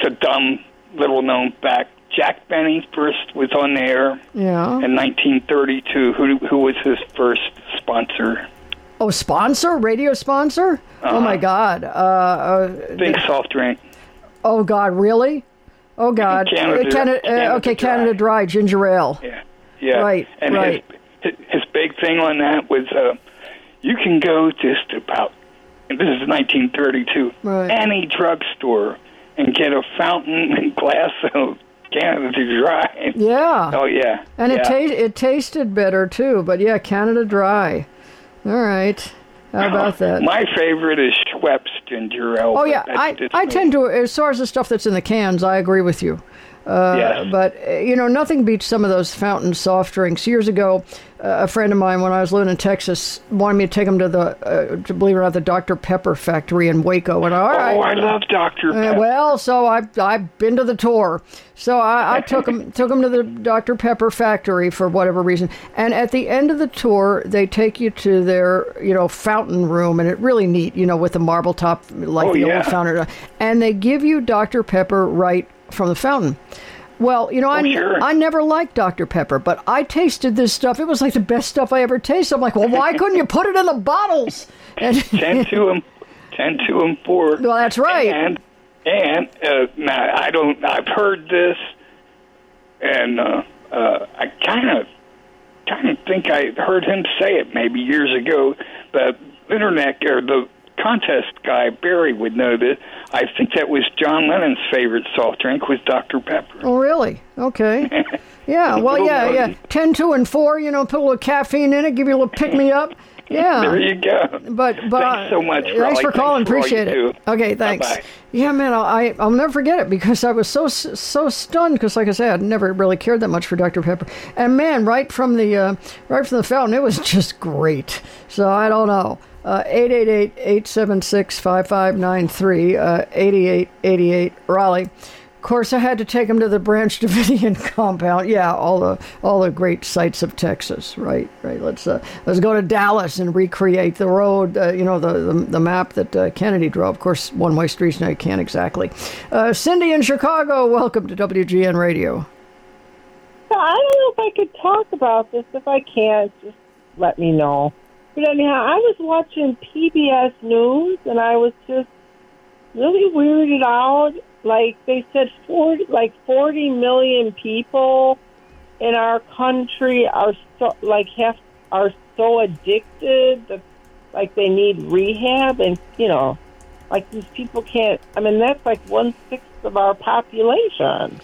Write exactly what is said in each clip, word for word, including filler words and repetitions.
a dumb, little-known fact. Jack Benny first was on the air yeah. in nineteen thirty-two. Who who was his first sponsor? Oh, sponsor? Radio sponsor? Uh-huh. Oh, my God. Uh, uh, Big soft drink. Oh, God, really? Oh, God. Canada, uh, Canada, Canada uh, okay, Dry. Canada Dry, ginger ale. Yeah, yeah. Right, and right. His, his big thing on that was uh, you can go just about, and this is nineteen thirty-two, right. any drugstore and get a fountain glass of Canada Dry. Yeah. Oh, yeah. And yeah. it, ta- it tasted better, too. But, yeah, Canada Dry. All right. How about that? My favorite is Schweppes ginger ale. Oh, yeah. I, I tend to, as far as the stuff that's in the cans, I agree with you. Uh, yes. But, uh, you know, nothing beats some of those fountain soft drinks. Years ago, uh, a friend of mine, when I was living in Texas, wanted me to take him to the, uh, to believe it or not, the Doctor Pepper factory in Waco. And all right, oh, I love Doctor Pepper. Uh, well, so I, I've been to the tour. So I, I took him took him to the Doctor Pepper factory for whatever reason. And at the end of the tour, they take you to their, you know, fountain room. And it's really neat, you know, with the marble top, like oh, the yeah. old fountain. And they give you Doctor Pepper right from the fountain. Well, you know, oh, I, sure. I never liked Doctor Pepper, but I tasted this stuff. It was like the best stuff I ever tasted. I'm like, well, why couldn't you put it in the bottles? And ten to and ten to and four. Well, that's right. And and uh, now I don't. I've heard this, and uh, uh, I kind of kind of think I heard him say it maybe years ago. The internet or the contest guy Barry would know this. I think that was John Lennon's favorite soft drink was Doctor Pepper. Oh, really? Okay. Yeah. Well, yeah, yeah. Ten, two, and four. You know, put a little caffeine in it, give you a little pick me up. Yeah. There you go. But but thanks so much. Thanks Raleigh. for calling. Thanks for Appreciate it. do. Okay. Thanks. Bye-bye. Yeah, man. I I'll never forget it because I was so so stunned because, like I said, I'd never really cared that much for Doctor Pepper. And man, right from the uh, right from the fountain, it was just great. So I don't know. Uh, eight eight eight, eight seven six, five five nine three, uh, eighty-eight eighty-eight, Raleigh. Of course, I had to take him to the Branch Davidian compound. Yeah, all the all the great sights of Texas. Right, right. Let's uh, let's go to Dallas and recreate the road. Uh, you know, the, the the map that uh, Kennedy drove. Of course, one-way streets now you can't exactly. Uh, Cindy in Chicago, welcome to W G N Radio. I don't know if I could talk about this. If I can't, just let me know. But anyhow, I was watching P B S News, and I was just really weirded out. Like, they said forty, like forty million people in our country are so, like, have, are so addicted that, like, they need rehab. And, you know, like, these people can't, I mean, that's like one-sixth of our population.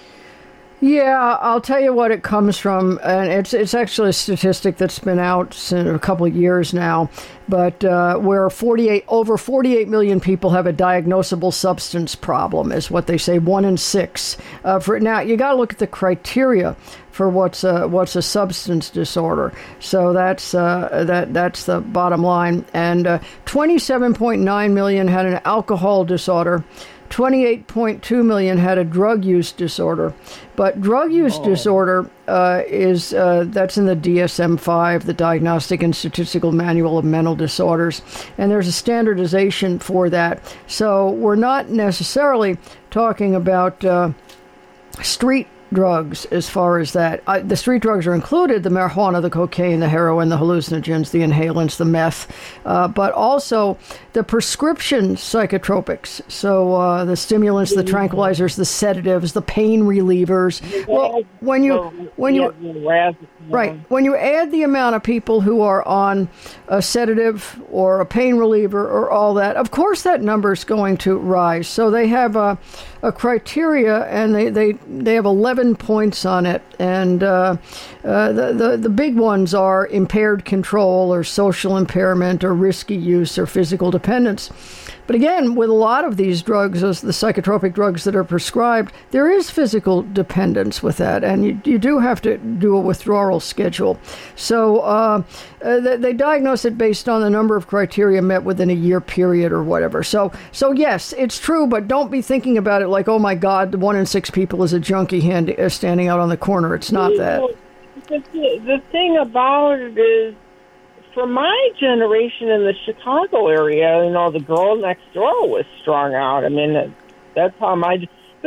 Yeah, I'll tell you what it comes from, and it's it's actually a statistic that's been out since a couple of years now, but uh, where forty-eight over forty-eight million people have a diagnosable substance problem, is what they say, one in six. Uh, for now, you got to look at the criteria for what's a, what's a substance disorder. So that's uh, that that's the bottom line. And uh, twenty-seven point nine million had an alcohol disorder. twenty-eight point two million had a drug use disorder, but drug use oh. disorder uh, is uh, that's in the D S M five, the Diagnostic and Statistical Manual of Mental Disorders, and there's a standardization for that. So we're not necessarily talking about uh, street drugs as far as that. Uh, the street drugs are included, the marijuana, the cocaine, the heroin, the hallucinogens, the inhalants, the meth, uh, but also the prescription psychotropics. So uh, the stimulants, the tranquilizers, the sedatives, the pain relievers. Well, when you, when you, right, when you add the amount of people who are on a sedative or a pain reliever or all that, of course that number is going to rise. So they have a, a criteria, and they, they, they have eleven points on it, and uh, uh, the, the the big ones are impaired control or social impairment or risky use or physical dependence. But again, with a lot of these drugs, as the psychotropic drugs that are prescribed, there is physical dependence with that, and you, you do have to do a withdrawal schedule. So uh, uh, they, they diagnose it based on the number of criteria met within a year period or whatever. So, so yes, it's true, but don't be thinking about it like, oh my God, the one in six people is a junkie hand, uh, standing out on the corner. It's not that. The, the thing about it is, for my generation in the Chicago area, you know, the girl next door was strung out. I mean, that's how my...